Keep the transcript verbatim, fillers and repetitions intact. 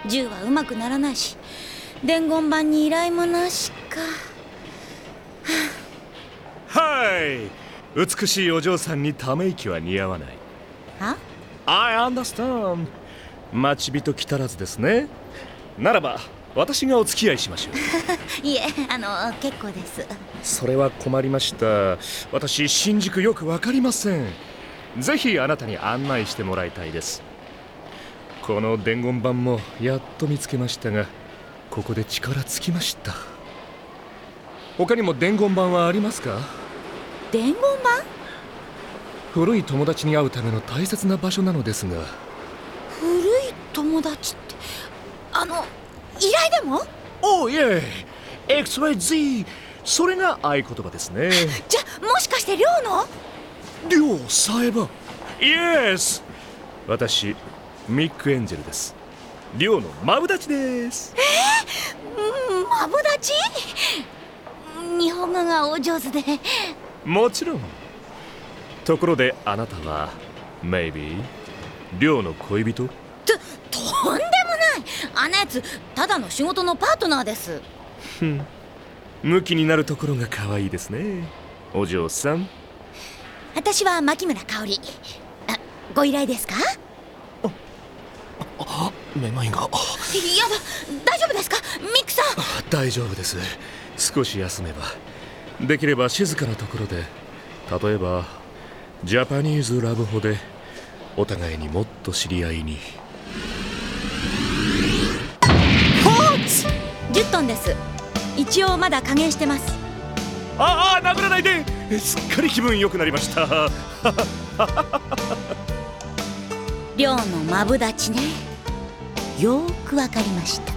銃はうまくならないし、伝言板に依頼もなしか。 はい、美しいお嬢さんにため息は似合わない。 は？ I understand。 待ち人来たらずですね。ならば私がお付き合いしましょう。 いえ、あの結構です。 それは困りました。私新宿よくわかりません。ぜひあなたに案内してもらいたいです。この伝言板もやっと見つけましたが、ここで力尽きました。他にも伝言板はありますか？ 伝言板？ 古い友達に会うための大切な場所なのですが。 古い友達ってあの依頼でも？ おいえ、エクスワイゼット、 それが合言葉ですね。 じゃ、もしかして寮の？ 寮さえば。イエス、私ミック・エンジェルです。寮のマブダチです。 えー、マブダチ？日本語がお上手で。 もちろん。ところであなたは Maybe 寮の恋人？ と、とんでもない。あんなやつただの仕事のパートナーです。 ふん、ムキになるところが可愛いですね、お嬢さん。 私は牧村香織。あ、ご依頼ですか？ あ、あ、めまいが。やだ、 大丈夫ですかミックさん？ 大丈夫です。少し休めば。できれば静かなところで、例えばジャパニーズラブホでお互いにもっと知り合いに。 じゅっトンです。一応まだ加減してます。 ああ、殴らないで。すっかり気分良くなりました。 寮のマブダチね。よーくわかりました。